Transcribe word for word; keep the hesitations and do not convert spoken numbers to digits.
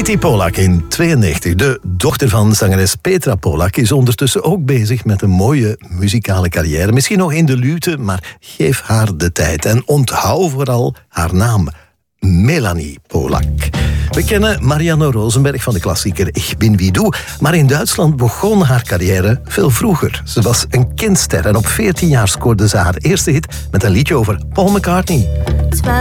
Katie Polak in tweeënnegentig. De dochter van zangeres Petra Polak is ondertussen ook bezig met een mooie muzikale carrière. Misschien nog in de luwte, maar geef haar de tijd. En onthoud vooral haar naam. Melanie Polak. We kennen Marianne Rosenberg van de klassieker Ich bin wie du, maar in Duitsland begon haar carrière veel vroeger. Ze was een kindster en op veertien jaar scoorde ze haar eerste hit met een liedje over Paul McCartney.